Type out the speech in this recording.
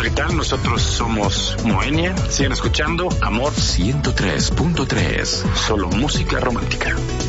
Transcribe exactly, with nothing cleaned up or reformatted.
¿qué tal? Nosotros somos Moenia. Siguen escuchando Amor ciento tres punto tres. Solo música romántica.